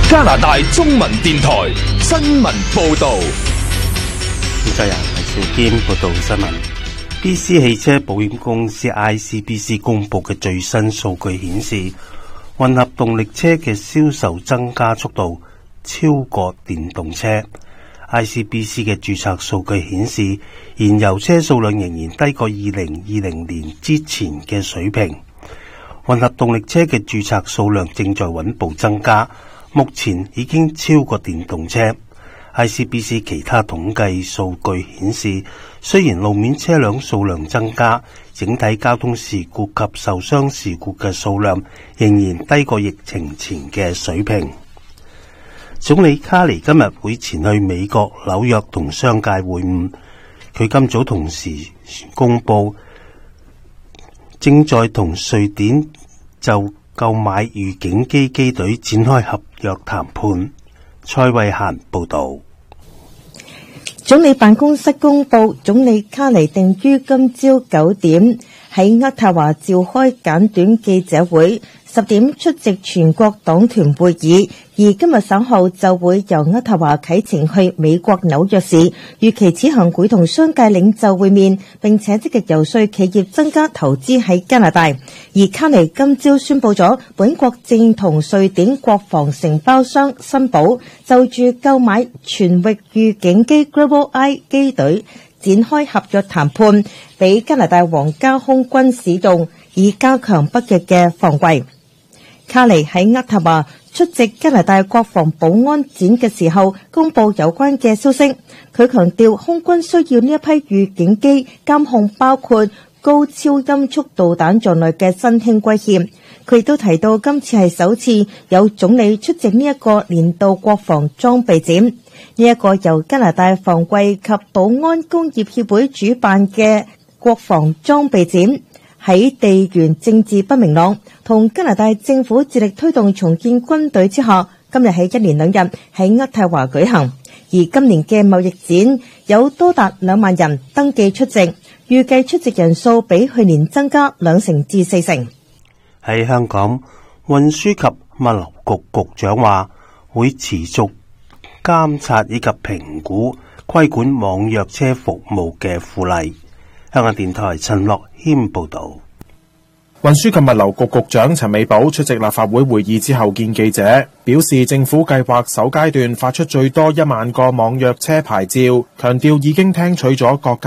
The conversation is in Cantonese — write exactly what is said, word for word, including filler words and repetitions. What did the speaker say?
加拿大中文電台新聞報道。 負責人係邵堅報道新聞。B C 汽車保險公司 I C B C 公布嘅最新數據顯示，混合動力車嘅銷售增加速度超過電動車。I C B C 嘅註冊數據顯示，燃油車數量仍然低過二零二零年之前嘅水平。混合動力車嘅註冊數量正在穩步增加，目前已經超過電動車。I C B C 其他統計數據顯示，雖然路面車輛數量增加，整體交通事故及受傷事故嘅數量仍然低過疫情前嘅水平。總理卡尼今日會前去美國紐約同商界會晤，佢今早同時公布正在同瑞典就購買預警機機隊展開合約談判。蔡慧嫻報道。 總理辦公室公布，總理卡尼定於今朝九點喺渥太華召開簡短記者會，十點出席全國黨團會議，而今日稍後就會由渥太華啟程去美國紐約市，預期此行會同商界領袖會面，並且積極游說企業增加投資喺加拿大。而卡尼今朝宣布咗，本國正同瑞典國防承包商新寶就住購買全域預警機 Global Eye 機隊展開合約談判，俾加拿大皇家空軍使用，以加強北翼嘅防衛。卡尼喺渥太華出席加拿大國防保安展嘅時候，公布有關嘅消息。佢強調空軍需要呢一批預警機監控包括高超音速導彈在內嘅新興威脅。佢亦都提到今次係首次有總理出席呢一個年度國防裝備展。呢一個由加拿大防衛及保安工業協會主辦嘅國防裝備展，喺地緣政治不明朗同加拿大政府致力推動重建軍隊之下，今日喺一連兩日喺渥太華舉行。而今年嘅貿易展有多達兩萬人登記出席，預計出席人數比去年增加兩成至四成。 喺香港，運輸及物流局局長話會持續監察以及評估規管網約車服務嘅附例。香港電台陳樂謙報道。 運輸及物流局局長陳美寶出席立法會會議之後見記者，表示政府計劃首階段發出最多一萬個網約車牌照，強調已經聽取咗各